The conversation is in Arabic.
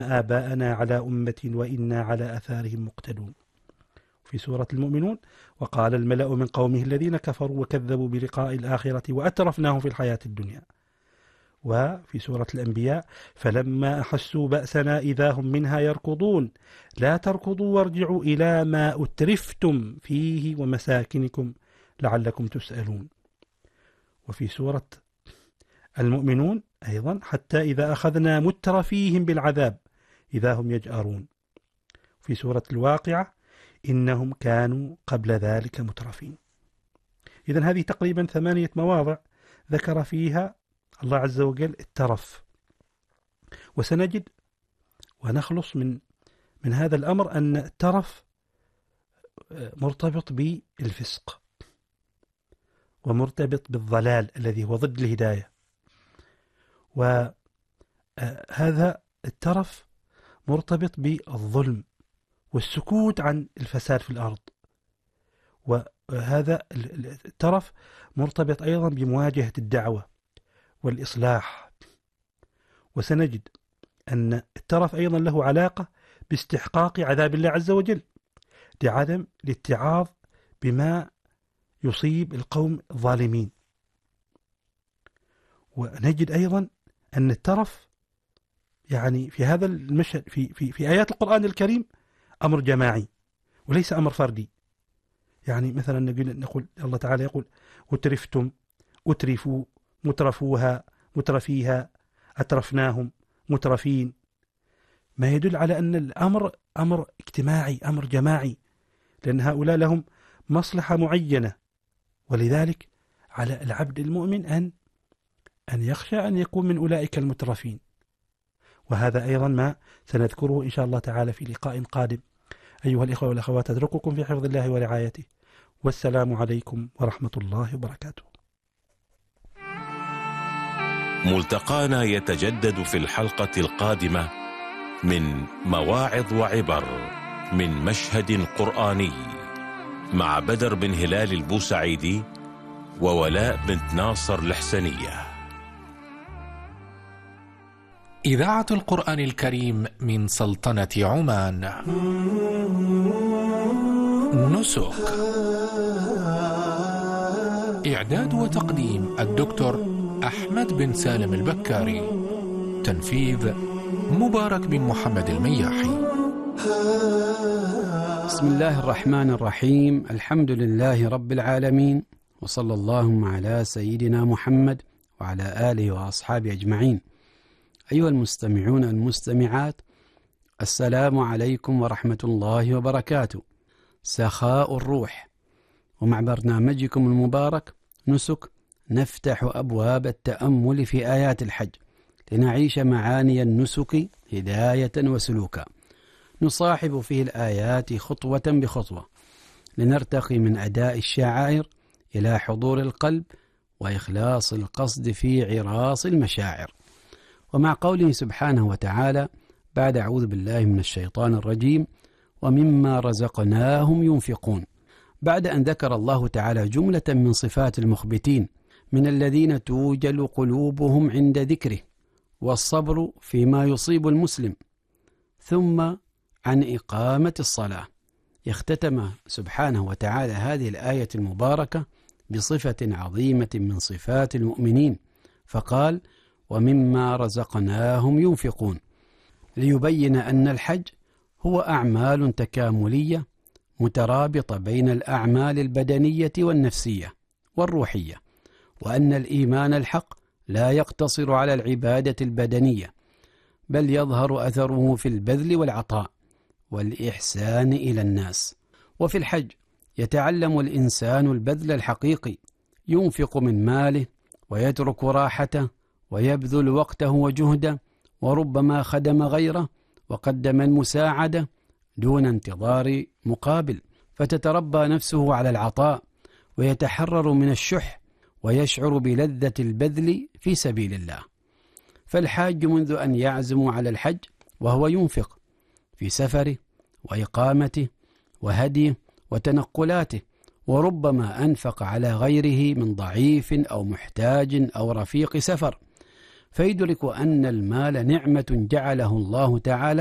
آباءنا على أمة وإنا على آثارهم مقتدون. في سورة المؤمنون: وقال الملأ من قومه الذين كفروا وكذبوا بلقاء الآخرة وأترفناهم في الحياة الدنيا. وفي سورة الأنبياء: فلما أحسوا بأسنا إذا هم منها يركضون لا تركضوا وارجعوا إلى ما أترفتم فيه ومساكنكم لعلكم تسألون. وفي سورة المؤمنون أيضا: حتى إذا أخذنا مترفيهم بالعذاب إذا هم يجأرون. في سورة الواقعة: إنهم كانوا قبل ذلك مترفين. إذن هذه تقريبا 8 مواضع ذكر فيها الله عز وجل الترف. وسنجد ونخلص من هذا الأمر أن الترف مرتبط بالفسق ومرتبط بالضلال الذي هو ضد الهداية. وهذا الترف مرتبط بالظلم والسكوت عن الفساد في الأرض. وهذا الترف مرتبط أيضا بمواجهة الدعوة والإصلاح. وسنجد أن الترف أيضا له علاقة باستحقاق عذاب الله عز وجل لعدم الاتعاظ بما يصيب القوم الظالمين. ونجد أيضا أن الترف يعني في هذا المشهد في آيات القرآن الكريم أمر جماعي وليس أمر فردي. يعني مثلا نقول الله تعالى يقول: أترفتم، أترفوا، مترفوها، مترفيها، أترفناهم، مترفين. ما يدل على أن الأمر أمر اجتماعي، أمر جماعي، لأن هؤلاء لهم مصلحة معينة. ولذلك على العبد المؤمن أن يخشى أن يكون من أولئك المترفين. وهذا أيضا ما سنذكره إن شاء الله تعالى في لقاء قادم. أيها الإخوة والأخوات، أترككم في حفظ الله ورعايته، والسلام عليكم ورحمة الله وبركاته. ملتقانا يتجدد في الحلقة القادمة من مواعظ وعبر من مشهد قرآني مع بدر بن هلال البوسعيدي وولاء بنت ناصر الحسنية. إذاعة القرآن الكريم من سلطنة عمان. نسك. إعداد وتقديم الدكتور أحمد بن سالم البكاري. تنفيذ مبارك بن محمد المياحي. بسم الله الرحمن الرحيم. الحمد لله رب العالمين، وصلى الله على سيدنا محمد وعلى آله وأصحابه أجمعين. أيها المستمعون المستمعات، السلام عليكم ورحمة الله وبركاته. سخاء الروح، ومع برنامجكم المبارك نسك نفتح أبواب التأمل في آيات الحج لنعيش معاني النسك هداية وسلوكا. نصاحب فيه الآيات خطوة بخطوة لنرتقي من أداء الشعائر إلى حضور القلب وإخلاص القصد في عراص المشاعر. ومع قوله سبحانه وتعالى بعد أعوذ بالله من الشيطان الرجيم: ومما رزقناهم ينفقون، بعد أن ذكر الله تعالى جملة من صفات المخبتين من الذين توجل قلوبهم عند ذكره والصبر فيما يصيب المسلم، ثم عن إقامة الصلاة، اختتم سبحانه وتعالى هذه الآية المباركة بصفة عظيمة من صفات المؤمنين، فقال: ومما رزقناهم ينفقون، ليبين أن الحج هو أعمال تكاملية مترابطة بين الأعمال البدنية والنفسية والروحية، وأن الإيمان الحق لا يقتصر على العبادة البدنية، بل يظهر أثره في البذل والعطاء والإحسان إلى الناس. وفي الحج يتعلم الإنسان البذل الحقيقي، ينفق من ماله ويترك راحته ويبذل وقته وجهده، وربما خدم غيره وقدم المساعدة دون انتظار مقابل، فتتربى نفسه على العطاء ويتحرر من الشح ويشعر بلذة البذل في سبيل الله. فالحاج منذ أن يعزم على الحج وهو ينفق في سفره وإقامته وهديه وتنقلاته، وربما أنفق على غيره من ضعيف أو محتاج أو رفيق سفر، فيدرك أن المال نعمة جعله الله تعالى